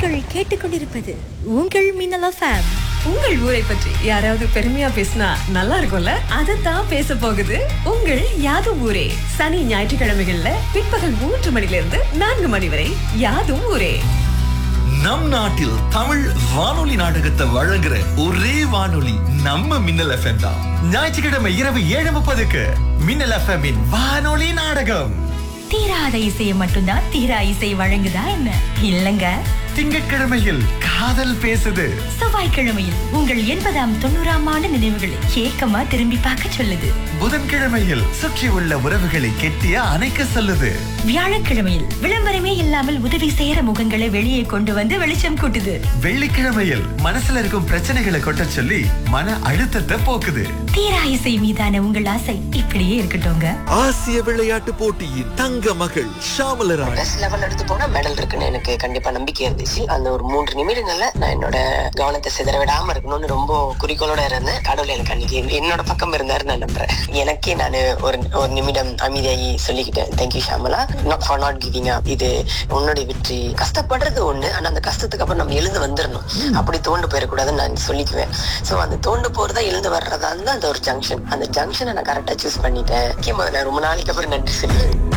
நீங்கள் கேட்டுக்கொண்டிருப்பது உங்கள் மின்னல் எஃப்எம். உங்கள் ஊரை பற்றி யாராவது பெருமையா பேசினா நல்லா இருக்கும்ல? அதைத்தான் பேச போகுது உங்கள் யாதும் ஊரே. சனி ஞாயிற்றுக்கிழமைகள்ல பிற்பகல் 3 மணிலிருந்து 4 மணி வரை யாதும் ஊரே. நம் நாட்டில் தமிழ் வானொலி நாடகத்தை வழங்குற ஒரே வானொலி நம்ம மின்னல் எஃப்எம் தான். ஞாயிற்றுக்கிழமை இரவு 7:30க்கு மின்னல் எஃப்எம் வானொலி நாடகம். தீராத இசையை மட்டும்தான் தீரா இசை வழங்குதா என்ன? இல்லங்க. திங்கட்கிழமையில் காதல் பேசுது. செவ்வாய்க்கிழமையில் உங்கள் 80ஆம் 90ஆம் ஆண்டு நினைவுகளை ஏக்கமா திரும்பி பார்க்க சொல்லுது. புதன்கிழமையில் சுற்றி உள்ள உறவுகளை கெட்டியா அணைக்க சொல்லுது. வியாழக்கிழமையில் விளம்பரமே இல்லாமல் உதவி செய்யற முகங்களை வெளியே கொண்டு வந்து வெளிச்சம் கூட்டுது. வெள்ளிக்கிழமையில் மனசுல இருக்கும் பிரச்சனைகளை கொட்ட சொல்லி மன அழுத்தத்தை போக்குது. தீரா இசை மீதான உங்கள் ஆசை இப்படியே இருக்கட்டும்ங்க. ஆசிய விளையாட்டு போட்டியின் தங்க மகள் ஷாமலராணி பெஸ்ட் லெவல் எடுத்து போனா மெடல் இருக்குன்னு எனக்கு கண்டிப்பா நம்பிக்கை இருந்துச்சு. அந்த ஒரு 3 நிமிடங்கள்ல நான் என்னோட கவனத்தை சிதற விடாம இருக்கணும்னு ரொம்ப குறிக்கோளோட இருந்தேன். கடவுள் எனக்கு அன்னைக்கு என்னோட பக்கம் இருந்தாரு நான் நம்புறேன். எனக்கே நான் ஒரு நிமிடம் அமைதியாகி சொல்லிக்கிட்டேன், thank you Shyamala, not for not giving up. இது உன்னுடைய வெற்றி. கஷ்டப்படுறது ஒண்ணு, ஆனா அந்த கஷ்டத்துக்கு அப்புறம் நம்ம எழுந்து வந்துடணும். அப்படி தோண்டு போயிடக்கூடாதுன்னு நான் சொல்லிக்குவேன். சோ அந்த தோண்டு போறதா எழுந்து வர்றதா இருந்தா அந்த ஒரு ஜங்ஷன், அந்த ஜங்ஷனை நான் கரெக்டா சூஸ் பண்ணிட்டேன். முக்கியமா நான் ரொம்ப நாளைக்கு அப்புறம் நன்றி சொல்லுவேன்.